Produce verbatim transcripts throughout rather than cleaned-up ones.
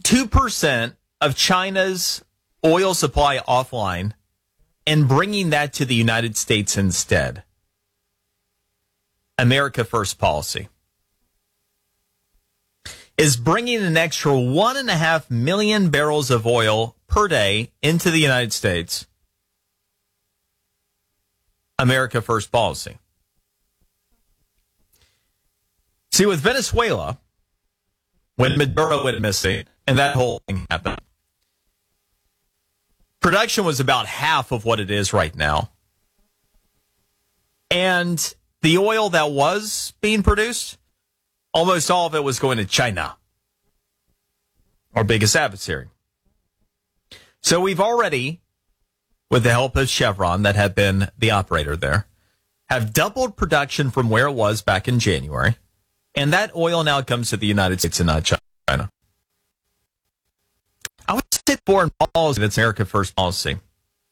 two percent of China's oil supply offline and bringing that to the United States instead. America First policy is bringing an extra one and a half million barrels of oil per day into the United States. America First policy. See, with Venezuela, when Maduro went missing and that whole thing happened, production was about half of what it is right now. And the oil that was being produced, almost all of it was going to China, our biggest adversary. So we've already, with the help of Chevron, that had been the operator there, have doubled production from where it was back in January. And that oil now comes to the United States and not China. I would say foreign policy, that's America First policy.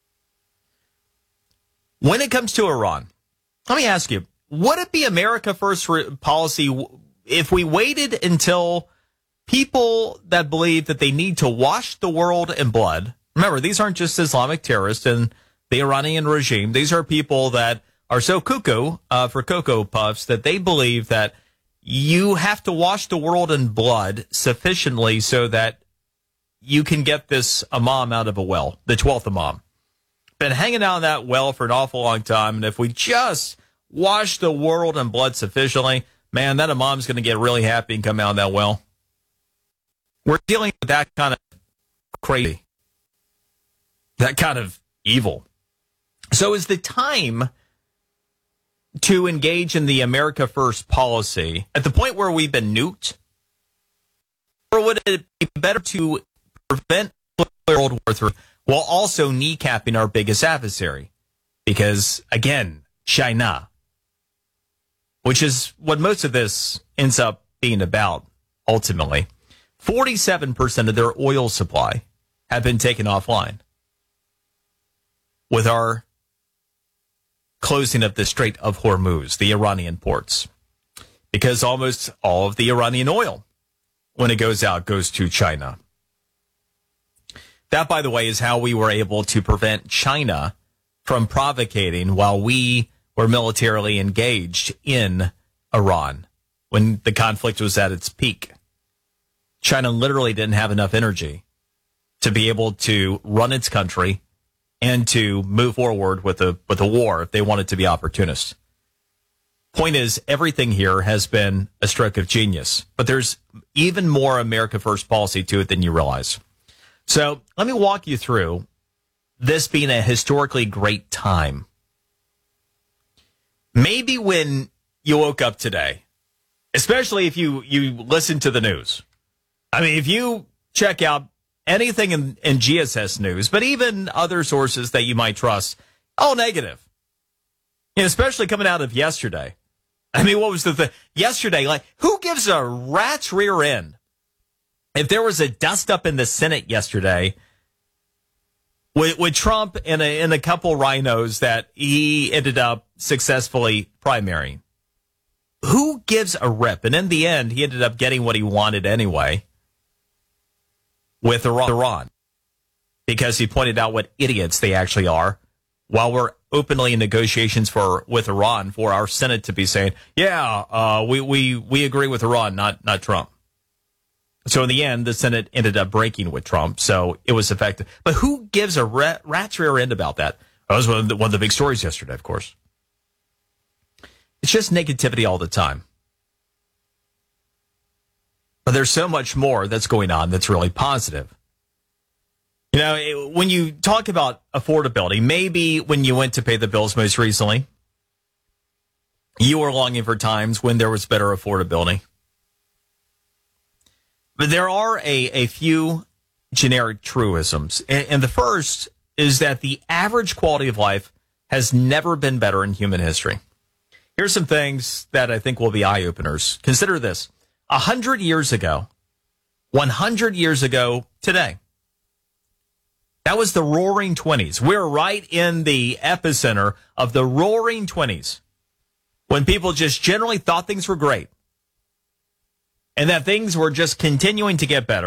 When it comes to Iran, let me ask you, would it be America First policy if we waited until people that believe that they need to wash the world in blood? Remember, these aren't just Islamic terrorists and the Iranian regime. These are people that are so cuckoo uh, for Cocoa Puffs that they believe that you have to wash the world in blood sufficiently so that you can get this imam out of a well, the twelfth imam. Been hanging out in that well for an awful long time, and if we just wash the world in blood sufficiently, man, that imam's going to get really happy and come out of that well. We're dealing with that kind of crazy, that kind of evil. So is the time to engage in the America First policy at the point where we've been nuked? Or would it be better to prevent World War Three while also kneecapping our biggest adversary? Because, again, China, which is what most of this ends up being about, ultimately, forty-seven percent of their oil supply have been taken offline with our closing of the Strait of Hormuz, the Iranian ports, because almost all of the Iranian oil, when it goes out, goes to China. That, by the way, is how we were able to prevent China from provocating while we were militarily engaged in Iran when the conflict was at its peak. China literally didn't have enough energy to be able to run its country and to move forward with a with a war if they wanted to be opportunists. Point is, everything here has been a stroke of genius, but there's even more America First policy to it than you realize. So let me walk you through this being a historically great time. Maybe when you woke up today, especially if you, you listen to the news. I mean, if you check out anything in, in G S S News, but even other sources that you might trust, all negative. You know, especially coming out of yesterday. I mean, what was the thing? Yesterday, like, who gives a rat's rear end? If there was a dust up in the Senate yesterday with, with Trump and a, and a couple rhinos that he ended up successfully primarying, who gives a rip? And in the end, he ended up getting what he wanted anyway with Iran, because he pointed out what idiots they actually are, while we're openly in negotiations for with Iran for our Senate to be saying, yeah, uh, we, we, we agree with Iran, not not Trump. So in the end, the Senate ended up breaking with Trump, so it was effective. But who gives a rat, rat's rear end about that? That was one of, the, one of the big stories yesterday, of course. It's just negativity all the time. But there's so much more that's going on that's really positive. You know, it, when you talk about affordability, maybe when you went to pay the bills most recently, you were longing for times when there was better affordability. But there are a, a few generic truisms. And, and the first is that the average quality of life has never been better in human history. Here's some things that I think will be eye-openers. Consider this. A hundred years ago, one hundred years ago today, that was the Roaring Twenties. We're right in the epicenter of the Roaring Twenties, when people just generally thought things were great and that things were just continuing to get better.